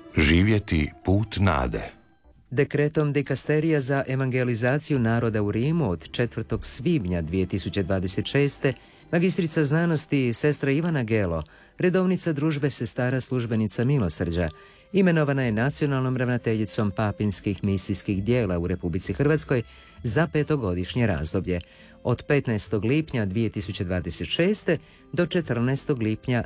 Živjeti put nade. Dekretom dikasterija za evangelizaciju naroda u Rimu od 4. svibnja 2026. magistrica znanosti i sestra Ivana Gelo, redovnica družbe sestara službenica milosrđa, imenovana je nacionalnom ravnateljicom papinskih misijskih dijela u Republici Hrvatskoj za 5-godišnje razdoblje, od 15. lipnja 2026. do 14. lipnja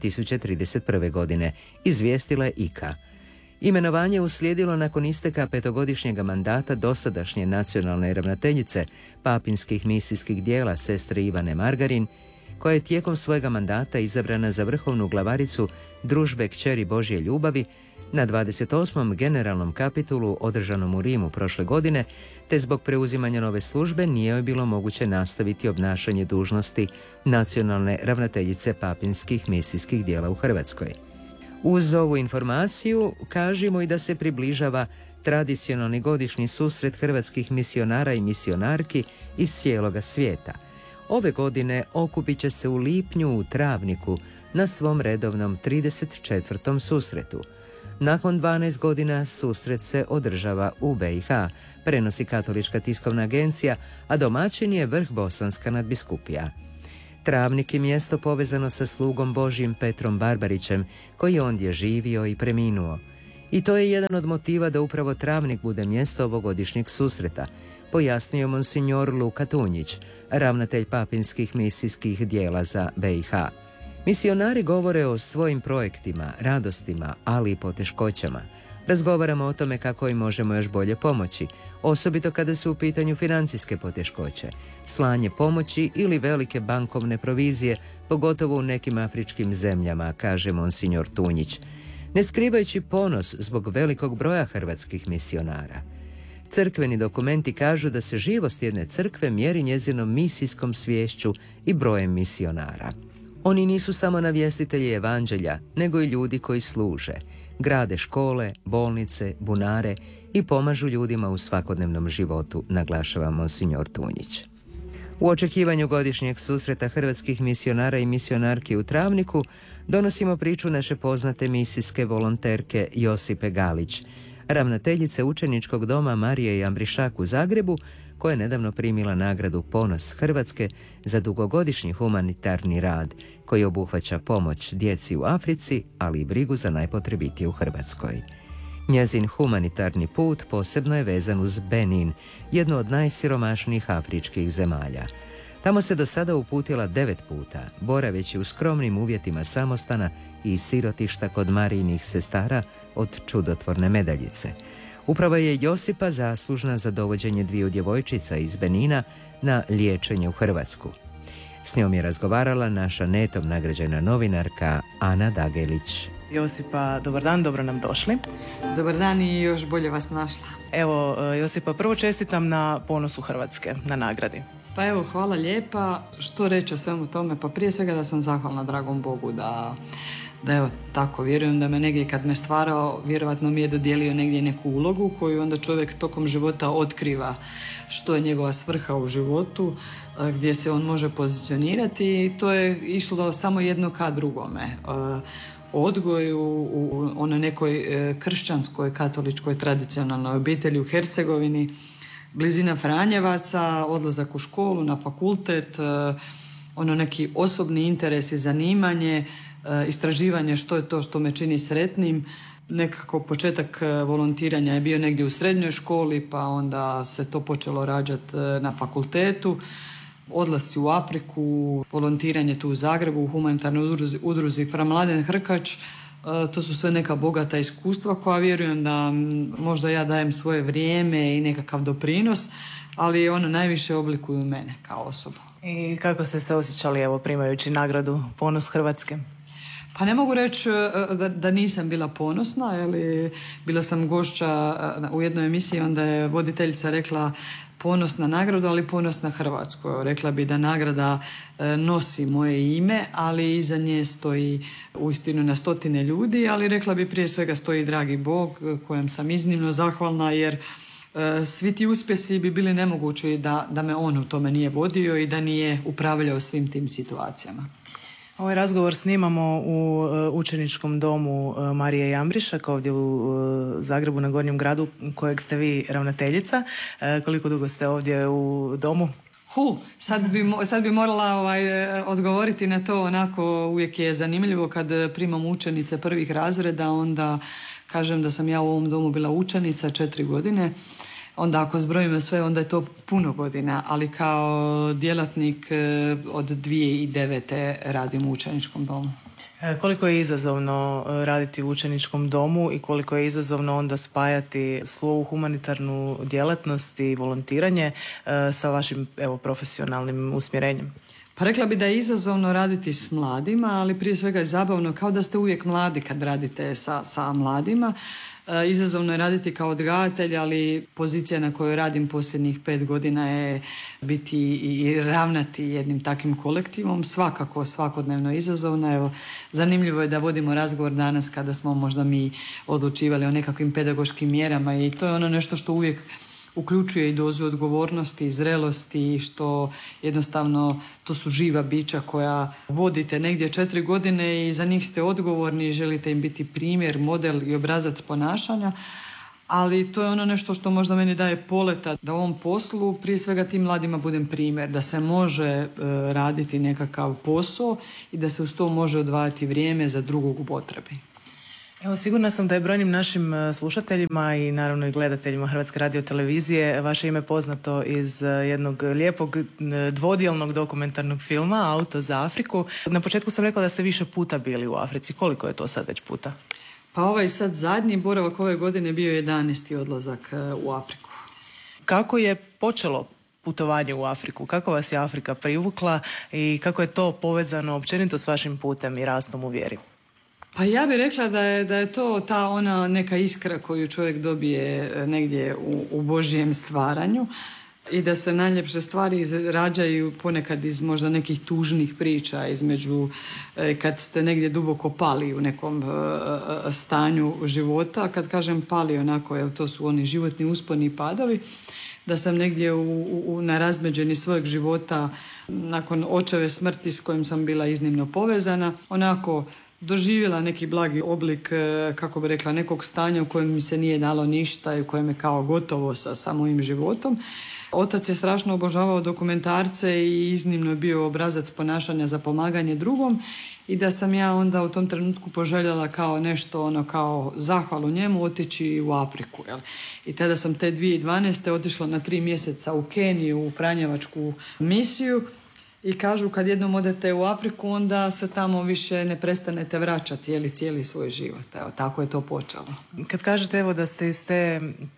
2031. godine, izvijestila je IKA. Imenovanje uslijedilo nakon isteka 5-godišnjeg mandata dosadašnje nacionalne ravnateljice papinskih misijskih dijela sestre Ivane Margarin, koja je tijekom svojega mandata izabrana za vrhovnu glavaricu družbe Kćeri Božje ljubavi na 28. generalnom kapitulu održanom u Rimu prošle godine, te zbog preuzimanja nove službe nije joj bilo moguće nastaviti obnašanje dužnosti nacionalne ravnateljice papinskih misijskih dijela u Hrvatskoj. Uz ovu informaciju kažemo i da se približava tradicionalni godišnji susret hrvatskih misionara i misionarki iz cijeloga svijeta. Ove godine okupit će se u lipnju u Travniku na svom redovnom 34. susretu. Nakon 12 godina susret se održava u BiH, prenosi Katolička tiskovna agencija, a domaćin je Vrh Bosanska nadbiskupija. Travnik je mjesto povezano sa slugom Božjim Petrom Barbarićem, koji je ondje živio i preminuo. I to je jedan od motiva da upravo Travnik bude mjesto ovogodišnjeg susreta, pojasnio monsignor Luka Tunjić, ravnatelj papinskih misijskih dijela za BiH. Misionari govore o svojim projektima, radostima, ali i poteškoćama. Razgovaramo o tome kako im možemo još bolje pomoći, osobito kada su u pitanju financijske poteškoće, slanje pomoći ili velike bankovne provizije, pogotovo u nekim afričkim zemljama, kaže monsignor Tunjić, ne skrivajući ponos zbog velikog broja hrvatskih misionara. Crkveni dokumenti kažu da se živost jedne crkve mjeri njezinom misijskom sviješću i brojem misionara. Oni nisu samo navjestitelji evanđelja, nego i ljudi koji služe, grade škole, bolnice, bunare i pomažu ljudima u svakodnevnom životu, naglašava monsignor Tunjić. U očekivanju godišnjeg susreta hrvatskih misionara i misionarki u Travniku donosimo priču naše poznate misijske volonterke Josipe Galić, ravnateljice učeničkog doma Marije i Ambrišak u Zagrebu, koja je nedavno primila nagradu Ponos Hrvatske za dugogodišnji humanitarni rad koji obuhvaća pomoć djeci u Africi, ali i brigu za najpotrebitije u Hrvatskoj. Njezin humanitarni put posebno je vezan uz Benin, jednu od najsiromašnijih afričkih zemalja. Tamo se do sada uputila 9 puta, boraveći u skromnim uvjetima samostana i sirotišta kod Marijinih sestara od čudotvorne medaljice. Upravo je Josipa zaslužna za dovođenje 2 djevojčica iz Benina na liječenje u Hrvatsku. S njom je razgovarala naša netom nagrađena novinarka Ana Dagelić. Josipa, dobar dan, dobro nam došli. Dobar dan i još bolje vas našla. Evo, Josipa, prvo čestitam na ponosu Hrvatske, na nagradi. Pa evo, hvala lijepa. Što reći o svemu tome? Pa prije svega da sam zahvalna dragom Bogu da evo tako, vjerujem da me negdje kad me stvarao, vjerovatno mi je dodijelio negdje neku ulogu koju onda čovjek tokom života otkriva što je njegova svrha u životu, gdje se on može pozicionirati i to je išlo samo jedno ka drugome. Odgoj u onoj nekoj kršćanskoj, katoličkoj, tradicionalnoj obitelji u Hercegovini, blizina Franjevaca, odlazak u školu, na fakultet, neki osobni interes i zanimanje, istraživanje što je to što me čini sretnim. Nekako početak volontiranja je bio negdje u srednjoj školi, pa onda se to počelo rađati na fakultetu. Odlasci u Afriku, volontiranje tu u Zagrebu, u humanitarnoj udruzi Fra Mladen Hrkač, to su sve neka bogata iskustva koja vjerujem da možda ja dajem svoje vrijeme i nekakav doprinos, ali ono najviše oblikuju mene kao osobu. I kako ste se osjećali, evo, primajući nagradu Ponos Hrvatske? Pa ne mogu reći da nisam bila ponosna, ali bila sam gošća u jednoj emisiji, onda je voditeljica rekla ponos na nagradu, ali ponos na Hrvatsku. Rekla bi da nagrada nosi moje ime, ali iza nje stoji uistinu na stotine ljudi, ali rekla bi prije svega stoji dragi Bog, kojem sam iznimno zahvalna, jer svi ti uspjesi bi bili nemogući da me on u tome nije vodio i da nije upravljao svim tim situacijama. Ovaj razgovor snimamo u učeničkom domu Marije Jambrišak ovdje u Zagrebu na Gornjem gradu kojeg ste vi ravnateljica. Koliko dugo ste ovdje u domu? Sad bi morala odgovoriti na to, onako uvijek je zanimljivo kad primam učenice prvih razreda, onda kažem da sam ja u ovom domu bila učenica 4 godine. Onda ako zbrojimo sve, onda je to puno godina, ali kao djelatnik od 2009. radim u učeničkom domu. Koliko je izazovno raditi u učeničkom domu i koliko je izazovno onda spajati svu ovu humanitarnu djelatnost i volontiranje sa vašim profesionalnim usmjerenjem? Pa rekla bi da je izazovno raditi s mladima, ali prije svega je zabavno, kao da ste uvijek mladi kad radite sa mladima. Izazovno je raditi kao odgajatelj, ali pozicija na kojoj radim posljednjih 5 godina je biti i ravnati jednim takvim kolektivom. Svakako svakodnevno izazovno. Evo, zanimljivo je da vodimo razgovor danas kada smo možda mi odlučivali o nekakvim pedagoškim mjerama i to je ono nešto što uvijek uključuje i dozu odgovornosti i zrelosti, što jednostavno to su živa bića koja vodite negdje 4 godine i za njih ste odgovorni i želite im biti primjer, model i obrazac ponašanja. Ali to je ono nešto što možda meni daje poleta da u ovom poslu prije svega tim mladima budem primjer, da se može raditi nekakav posao i da se uz to može odvajati vrijeme za drugog u potrebi. Evo, sigurna sam da je brojnim našim slušateljima i naravno i gledateljima Hrvatske radiotelevizije vaše ime poznato iz jednog lijepog dvodjelnog dokumentarnog filma Auto za Afriku. Na početku sam rekla da ste više puta bili u Africi. Koliko je to sad već puta? Pa ovaj sad zadnji boravak ove godine bio 11. odlazak u Afriku. Kako je počelo putovanje u Afriku? Kako vas je Afrika privukla i kako je to povezano općenito s vašim putem i rastom u vjeri? Pa ja bih rekla da je to ta ona neka iskra koju čovjek dobije negdje u Božjem stvaranju i da se najljepše stvari rađaju ponekad iz možda nekih tužnih priča između kad ste negdje duboko pali u nekom stanju života. Kad kažem pali onako, jer to su oni životni usponi i padovi, da sam negdje na razmeđeni svojeg života nakon očeve smrti s kojim sam bila iznimno povezana, onako doživjela neki blagi oblik, kako bi rekla, nekog stanja u kojem mi se nije dalo ništa i u kojem je kao gotovo sa mojim životom. Otac je strašno obožavao dokumentarce i iznimno je bio obrazac ponašanja za pomaganje drugom i da sam ja onda u tom trenutku poželjela kao nešto, kao zahvalu njemu otići u Afriku. Jel? I tada sam te 2012. otišla na 3 mjeseca u Keniju, u Franjevačku misiju. I kažu kad jednom odete u Afriku onda se tamo više ne prestanete vraćati cijeli svoj život. Evo, tako je to počelo. Kad kažete da ste iz te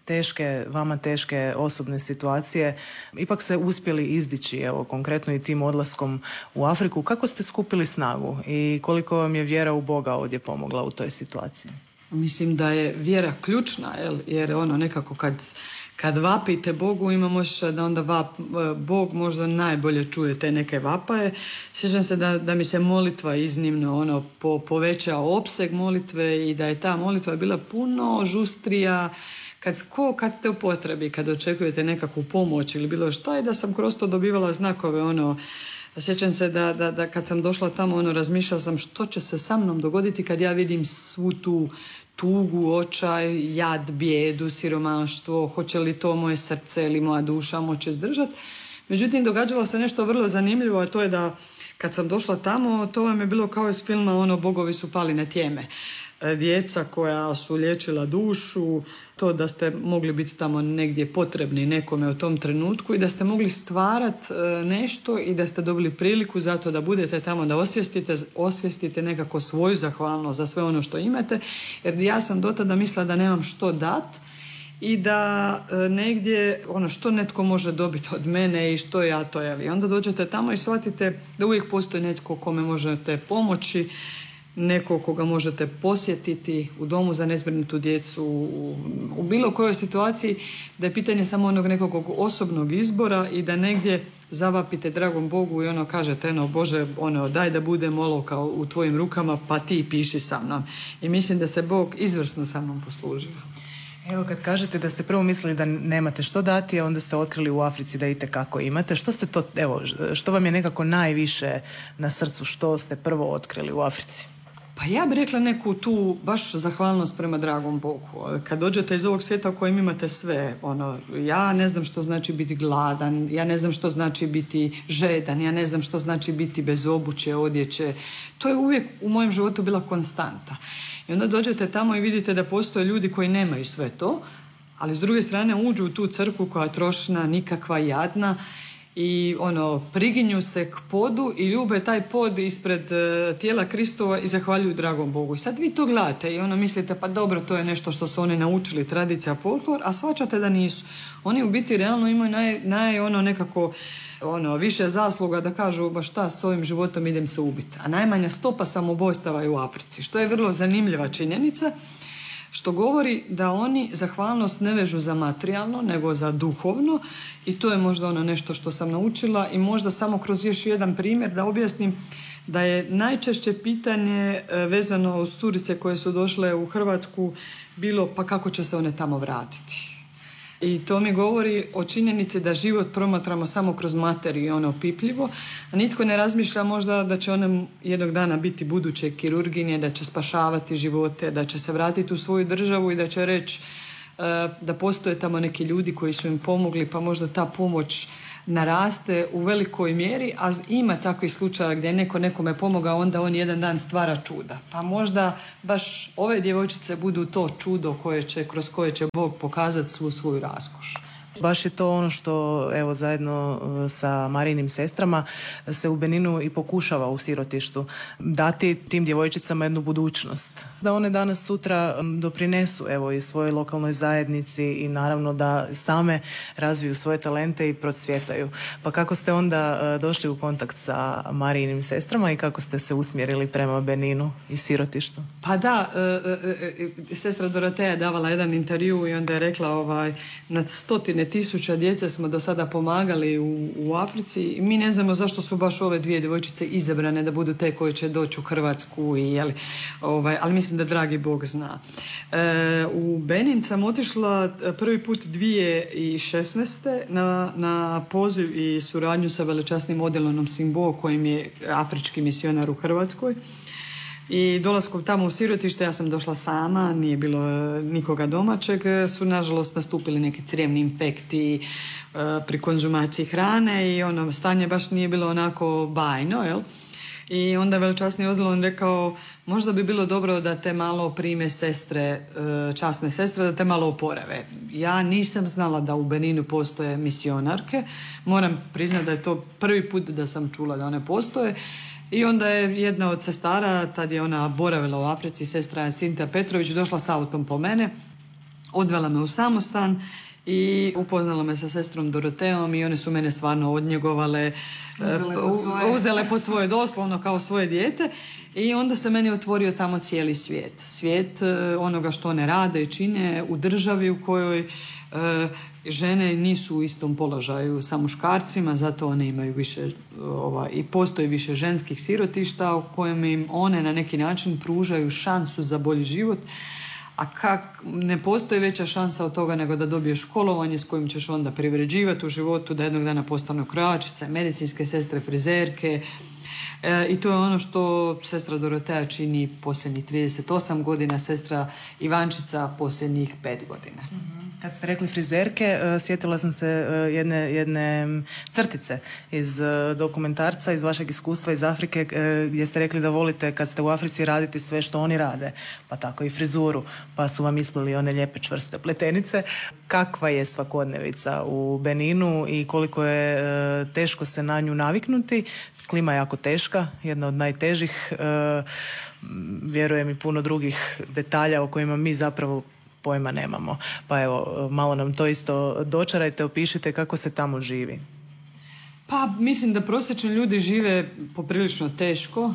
vama teške osobne situacije, ipak se uspjeli izdići, konkretno i tim odlaskom u Afriku. Kako ste skupili snagu i koliko vam je vjera u Boga ovdje pomogla u toj situaciji? Mislim da je vjera ključna, jer nekako kad vapite Bogu imam osjećaj da onda Bog možda najbolje čuje te neke vapaje. Sjećam se da mi se molitva iznimno poveća opseg molitve i da je ta molitva bila puno žustrija kad ste u potrebi, kad očekujete nekakvu pomoć ili bilo šta i da sam kroz to dobivala znakove Sjećam se da kad sam došla tamo razmišljala sam što će se sa mnom dogoditi kad ja vidim svu tu tugu, očaj, jad, bijedu, siromaštvo, hoće li to moje srce ili moja duša moći izdržati. Međutim, događalo se nešto vrlo zanimljivo, a to je da kad sam došla tamo, to vam je bilo kao iz filma Bogovi su pali na tjeme. Djeca koja su liječila dušu, to da ste mogli biti tamo negdje potrebni nekome u tom trenutku i da ste mogli stvarati nešto i da ste dobili priliku za to da budete tamo, da osvijestite nekako svoju zahvalnost za sve ono što imate, jer ja sam do tada mislila da nemam što dat i da negdje što netko može dobiti od mene i što ja to je. I onda dođete tamo i shvatite da uvijek postoji netko kome možete pomoći, neko koga možete posjetiti u domu za nezbrinutu djecu, u bilo kojoj situaciji, da je pitanje samo onog nekog osobnog izbora i da negdje zavapite dragom Bogu i kažete Bože, daj da budem olovka u tvojim rukama pa ti piši sa mnom. I mislim da se Bog izvrsno sa mnom poslužio. Evo, kad kažete da ste prvo mislili da nemate što dati, a onda ste otkrili u Africi da itekako imate, što vam je nekako najviše na srcu, što ste prvo otkrili u Africi? Pa ja bih rekla neku tu baš zahvalnost prema dragom Bogu. Kad dođete iz ovog svijeta u kojem imate sve, ja ne znam što znači biti gladan, ja ne znam što znači biti žedan, ja ne znam što znači biti bez obuće, odjeće. To je uvijek u mojem životu bila konstanta. I onda dođete tamo i vidite da postoje ljudi koji nemaju sve to, ali s druge strane uđu u tu crkvu koja je trošna, nikakva, jadna, i priginju se k podu i ljube taj pod ispred tijela Kristova i zahvaljuju dragom Bogu. I sad vi to gledate i mislite, pa dobro, to je nešto što su oni naučili, tradicija, folklor, a shvaćate da nisu. Oni u biti realno imaju nekako više zasluga da kažu, ba šta, s ovim životom idem se ubiti. A najmanja stopa samoubojstava je u Africi, što je vrlo zanimljiva činjenica, što govori da oni zahvalnost ne vežu za materijalno, nego za duhovno, i to je možda nešto što sam naučila, i možda samo kroz još jedan primjer da objasnim da je najčešće pitanje vezano uz turice koje su došle u Hrvatsku bilo, pa kako će se one tamo vratiti. I to mi govori o činjenici da život promatramo samo kroz materiju, opipljivo, a nitko ne razmišlja možda da će one jednog dana biti buduće kirurginje, da će spašavati živote, da će se vratiti u svoju državu i da će reći da postoje tamo neki ljudi koji su im pomogli, pa možda ta pomoć naraste u velikoj mjeri, a ima takvih slučaja gdje je neko nekome pomogao, onda on jedan dan stvara čuda. Pa možda baš ove djevojčice budu to čudo kroz koje će Bog pokazati svu svoju raskoš. Baš je to ono što, evo, zajedno sa Marijinim sestrama se u Beninu i pokušava u sirotištu dati tim djevojčicama jednu budućnost. Da one danas sutra doprinesu, evo, i svojoj lokalnoj zajednici i naravno da same razviju svoje talente i procvjetaju. Pa kako ste onda došli u kontakt sa Marijinim sestrama i kako ste se usmjerili prema Beninu i sirotištu? Pa da, sestra Doroteja je davala jedan intervju i onda je rekla na 100.000 djece smo do sada pomagali u Africi i mi ne znamo zašto su baš ove dvije djevojčice izabrane da budu te koje će doći u Hrvatsku, ali mislim da dragi Bog zna. U Benin sam otišla prvi put 2016. na poziv i suradnju sa velečasnim Odelonom Simbo, kojim je afrički misionar u Hrvatskoj. I dolaskom tamo u sirotište, ja sam došla sama, nije bilo nikoga domaćeg, su nažalost nastupili neki crijevni infekti pri konzumaciji hrane i stanje baš nije bilo onako bajno, jel? I onda velečasni Odelon rekao, možda bi bilo dobro da te malo prime sestre, časne sestre, da te malo oporave. Ja nisam znala da u Beninu postoje misionarke, moram priznati da je to prvi put da sam čula da one postoje. I onda je jedna od sestara, tad je ona boravila u Africi, sestra Sinta Petrović, došla s autom po mene, odvela me u samostan i upoznala me sa sestrom Dorotejom i one su mene stvarno odnjegovale, uzele po svoje, doslovno kao svoje dijete, i onda se meni otvorio tamo cijeli svijet. Svijet onoga što one rade i čine u državi u kojoj žene nisu u istom položaju sa muškarcima, zato one imaju više i postoji više ženskih sirotišta u kojem im one na neki način pružaju šansu za bolji život, a ne postoji veća šansa od toga nego da dobiješ školovanje s kojim ćeš onda privređivati u životu, da jednog dana postanu krojačice, medicinske sestre, frizerke. I to je ono što sestra Doroteja čini posljednjih 38 godina, sestra Ivančica posljednjih 5 godina. Kad ste rekli frizerke, sjetila sam se jedne crtice iz dokumentarca, iz vašeg iskustva iz Afrike, gdje ste rekli da volite kad ste u Africi raditi sve što oni rade, pa tako i frizuru, pa su vam mislili one lijepe čvrste pletenice. Kakva je svakodnevica u Beninu i koliko je teško se na nju naviknuti? Klima je jako teška, jedna od najtežih, vjerujem i puno drugih detalja o kojima mi zapravo pojma nemamo. Pa evo, malo nam to isto dočarajte, opišite kako se tamo živi. Pa mislim da prosječni ljudi žive poprilično teško.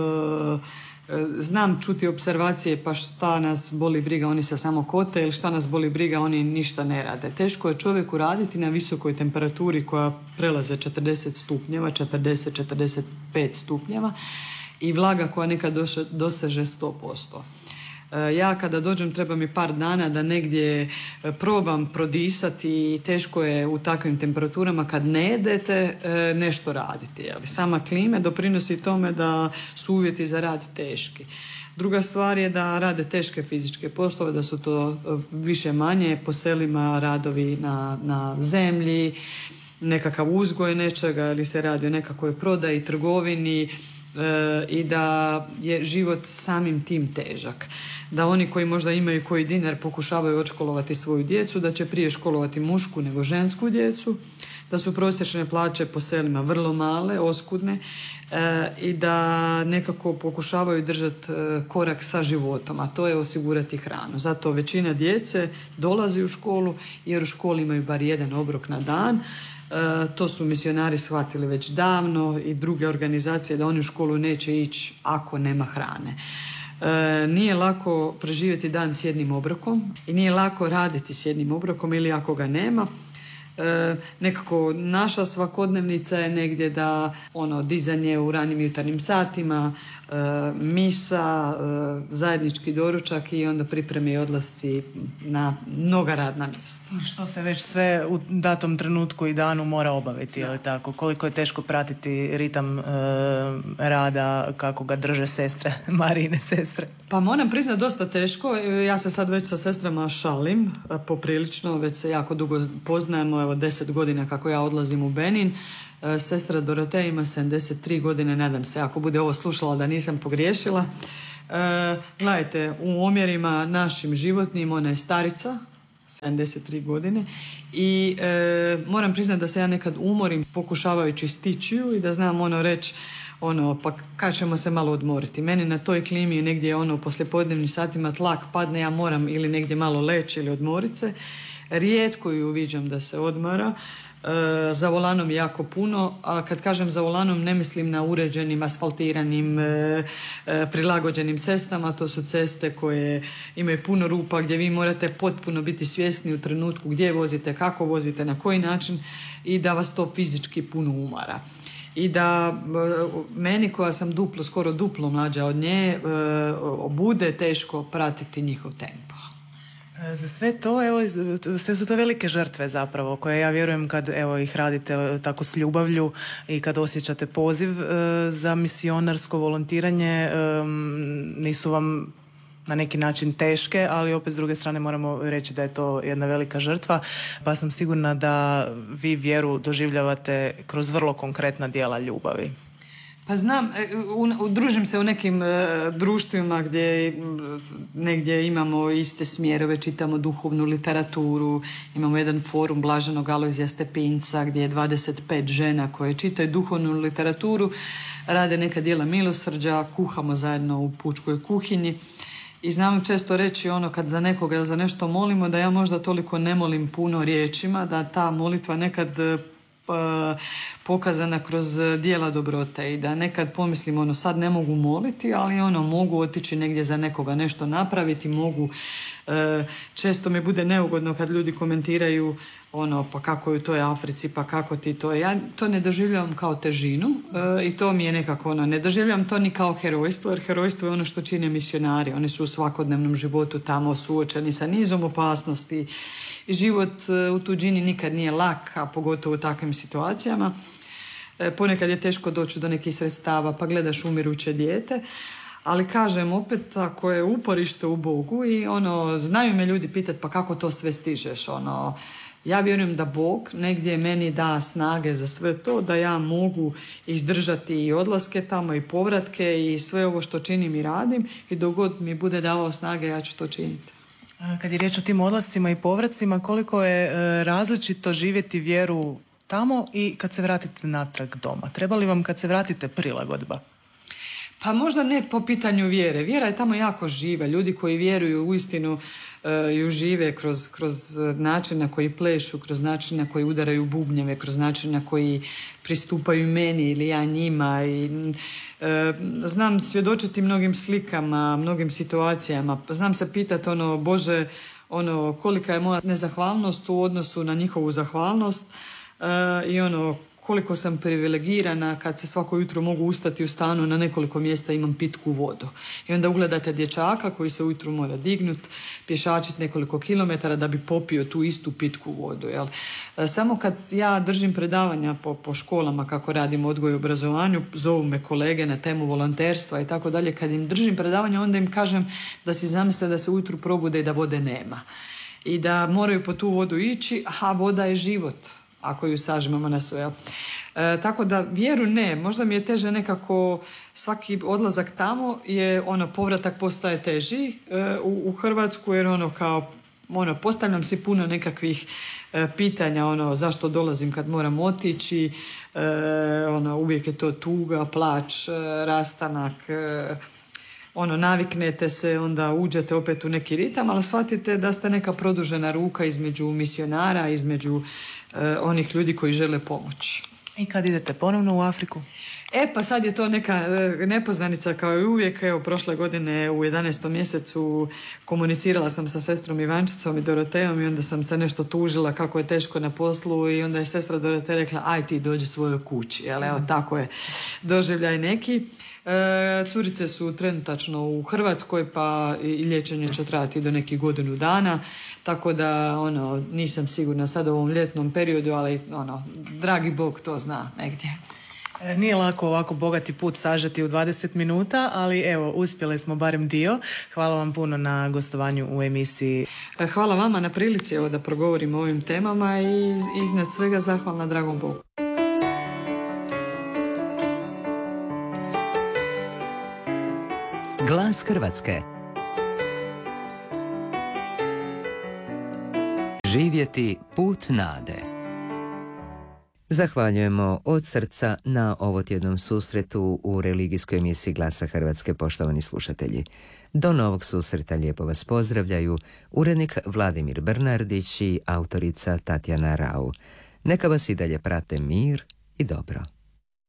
Znam čuti observacije, pa šta nas boli briga, oni se samo kote, ili šta nas boli briga, oni ništa ne rade. Teško je čovjeku raditi na visokoj temperaturi koja prelaze 40 stupnjeva, 40-45 stupnjeva i vlaga koja nekad doseže 100%. Ja kada dođem treba mi par dana da negdje probam prodisati i teško je u takvim temperaturama kad ne jedete nešto raditi. Sama klima doprinosi tome da su uvjeti za rad teški. Druga stvar je da rade teške fizičke poslove, da su to više manje po selima radovi na zemlji, nekakav uzgoj nečega ili se radi o nekakvoj prodaji, trgovini i da je život samim tim težak. Da oni koji možda imaju koji dinar pokušavaju odškolovati svoju djecu, da će prije školovati mušku nego žensku djecu, da su prosječne plaće po selima vrlo male, oskudne i da nekako pokušavaju držati korak sa životom, a to je osigurati hranu. Zato većina djece dolazi u školu jer u školi imaju bar jedan obrok na dan. To su misionari shvatili već davno i druge organizacije da oni u školu neće ići ako nema hrane. Nije lako preživjeti dan s jednim obrokom i nije lako raditi s jednim obrokom ili ako ga nema. Nekako naša svakodnevnica je negdje da dizanje u ranim jutarnjim satima, misa, zajednički doručak i onda pripreme i odlasci na mnoga radna mjesta. Što se već sve u datom trenutku i danu mora obaviti, je li tako? Koliko je teško pratiti ritam rada, kako ga drže sestre, Marijine sestre? Pa moram priznati dosta teško. Ja se sad već sa sestrama šalim poprilično, već se jako dugo poznajemo, 10 godina kako ja odlazim u Benin. Sestra Doroteja ima 73 godine, nadam se ako bude ovo slušala da nisam pogriješila. Gledajte, u omjerima našim životnim ona je starica, 73 godine i moram priznati da se ja nekad umorim pokušavajući stići ju i da znam reći pa kad ćemo se malo odmoriti. Meni na toj klimi negdje u poslijepodnevnim satima tlak padne, ja moram ili negdje malo leći ili odmorit se. Rijetko ju viđam da se odmara. Za volanom jako puno, a kad kažem za volanom ne mislim na uređenim, asfaltiranim, prilagođenim cestama. To su ceste koje imaju puno rupa gdje vi morate potpuno biti svjesni u trenutku gdje vozite, kako vozite, na koji način i da vas to fizički puno umara. I da meni koja sam skoro duplo mlađa od nje bude teško pratiti njihov tempo. Za sve to, sve su to velike žrtve zapravo, koje ja vjerujem kad ih radite tako s ljubavlju i kad osjećate poziv za misionarsko volontiranje, nisu vam na neki način teške, ali opet s druge strane moramo reći da je to jedna velika žrtva, pa sam sigurna da vi vjeru doživljavate kroz vrlo konkretna djela ljubavi. Pa znam, družim se u nekim društvima gdje negdje imamo iste smjerove, čitamo duhovnu literaturu, imamo jedan forum Blaženog Alojzija Stepinca gdje je 25 žena koje čitaju duhovnu literaturu, rade neka djela milosrđa, kuhamo zajedno u pučkoj kuhinji. I znam često reći kad za nekoga ili za nešto molimo, da ja možda toliko ne molim puno riječima, da ta molitva nekad pokazana kroz djela dobrote i da nekad pomislim sad ne mogu moliti, ali mogu otići negdje za nekoga nešto napraviti, mogu. Često mi bude neugodno kad ljudi komentiraju pa kako je u toj Africi, pa kako ti to. Ja to ne doživljavam kao težinu i to mi je nekako ne doživljavam to ni kao herojstvo, jer herojstvo je ono što čine misionari. Oni su u svakodnevnom životu tamo suočeni sa nizom opasnosti i život u tuđini nikad nije lak, a pogotovo u takvim situacijama. Ponekad je teško doći do nekih sredstava, pa gledaš umiruće dijete. Ali kažem opet, ako je uporište u Bogu i znaju me ljudi pitati pa kako to sve stižeš, ja vjerujem da Bog negdje meni da snage za sve to, da ja mogu izdržati i odlaske tamo i povratke i sve ovo što činim i radim i dok god mi bude davao snage ja ću to činiti. Kad je riječ o tim odlascima i povracima, koliko je različito živjeti vjeru tamo i kad se vratite natrag doma? Treba li vam kad se vratite prilagodba? Pa možda ne po pitanju vjere. Vjera je tamo jako živa. Ljudi koji vjeruju uistinu ju žive kroz način na koji plešu, kroz način na koji udaraju bubnjeve, kroz način na koji pristupaju meni ili ja njima. I, znam svjedočiti mnogim slikama, mnogim situacijama. Znam se pitati Bože, kolika je moja nezahvalnost u odnosu na njihovu zahvalnost i koliko sam privilegirana kad se svako jutro mogu ustati u stanu, na nekoliko mjesta imam pitku vodu. I onda ugledate dječaka koji se ujutro mora dignut, pješačiti nekoliko kilometara da bi popio tu istu pitku vodu. Jel? Samo kad ja držim predavanja po školama kako radim odgoj i obrazovanju, zovu me kolege na temu volonterstva i tako dalje, kad im držim predavanja onda im kažem da si zamisle da se ujutro probude i da vode nema. I da moraju po tu vodu ići, a voda je život, ako ju sažmemo na sve. Tako da vjeru ne, možda mi je teže nekako svaki odlazak tamo je povratak postaje teži u Hrvatsku, jer postavljam si puno nekakvih pitanja, zašto dolazim kad moram otići, uvijek je to tuga, plač, rastanak, naviknete se, onda uđete opet u neki ritam, ali shvatite da ste neka produžena ruka između misionara, između onih ljudi koji žele pomoći. I kad idete ponovno u Afriku? Pa sad je to neka nepoznanica kao i uvijek. Evo, prošle godine u 11. mjesecu komunicirala sam sa sestrom Ivančicom i Dorotejom i onda sam se nešto tužila kako je teško na poslu i onda je sestra Doroteja rekla aj ti dođi svojoj kući. Evo, tako je doživljaj neki. Curice su trenutačno u Hrvatskoj pa i liječenje će trajati do nekih godinu dana, tako da nisam sigurna sad u ovom ljetnom periodu, ali dragi Bog to zna negdje. Nije lako ovako bogati put sažeti u 20 minuta, ali evo, uspjeli smo barem dio. Hvala vam puno na gostovanju u emisiji. Hvala vama na prilici da progovorim o ovim temama i iznad svega zahvalna dragom Bogu. Glas Hrvatske. Živjeti put nade. Zahvaljujemo od srca na ovotjednom susretu u religijskoj emisiji Glasa Hrvatske, poštovani slušatelji. Do novog susreta lijepo vas pozdravljaju urednik Vladimir Bernardić i autorica Tatjana Rau. Neka vas i dalje prate mir i dobro.